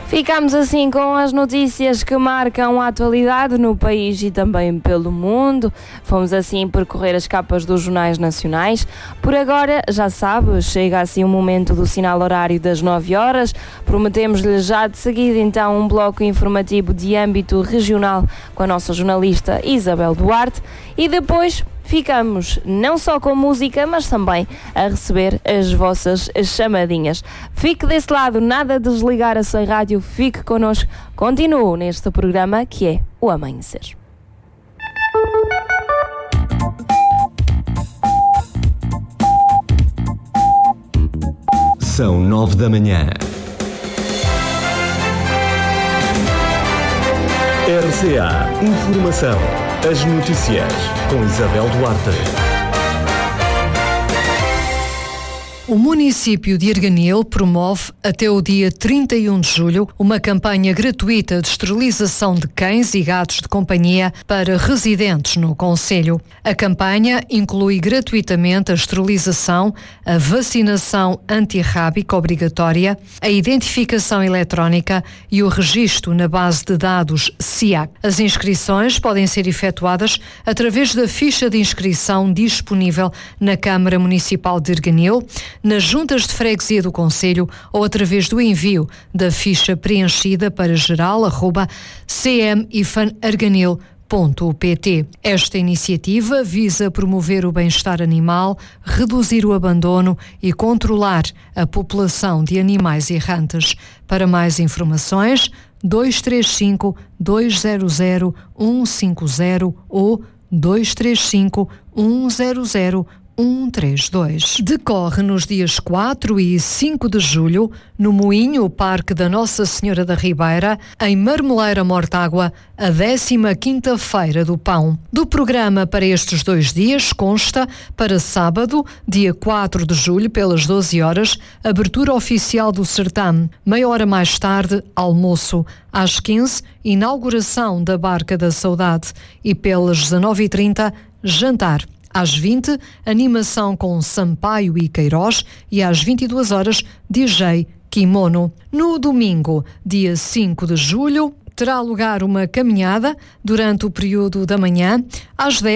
Ficamos assim com as notícias que marcam a atualidade no país e também pelo mundo. Fomos assim percorrer as capas dos jornais nacionais. Por agora, já sabe, chega assim o momento do sinal horário das 9 horas. Prometemos-lhe já de seguida então um bloco informativo de âmbito regional com a nossa jornalista Isabel Duarte. E depois ficamos não só com música, mas também a receber as vossas chamadinhas. Fique desse lado, nada de desligar a sua rádio, fique connosco, continue neste programa que é o Amanhecer. São 9 da manhã. RCA Informação. As notícias com Isabel Duarte. O município de Arganil promove, até o dia 31 de julho, uma campanha gratuita de esterilização de cães e gatos de companhia para residentes no concelho. A campanha inclui gratuitamente a esterilização, a vacinação antirrábica obrigatória, a identificação eletrónica e o registro na base de dados SIAC. As inscrições podem ser efetuadas através da ficha de inscrição disponível na Câmara Municipal de Arganil, nas juntas de freguesia do concelho ou através do envio da ficha preenchida para geral@cmifanarganil.pt. Esta iniciativa visa promover o bem-estar animal, reduzir o abandono e controlar a população de animais errantes. Para mais informações, 235 200 150 ou 235 100 132. Decorre nos dias 4 e 5 de julho, no Moinho Parque da Nossa Senhora da Ribeira, em Marmeleira Mortágua, a 15ª Feira do Pão. Do programa para estes 2 dias consta, para sábado, dia 4 de julho, pelas 12 horas, abertura oficial do certame. Meia hora mais tarde, almoço. Às 15, inauguração da Barca da Saudade. E pelas 19h30, jantar. Às 20, animação com Sampaio e Queiroz e às 22 horas, DJ Kimono. No domingo, dia 5 de julho, terá lugar uma caminhada durante o período da manhã. Às 10,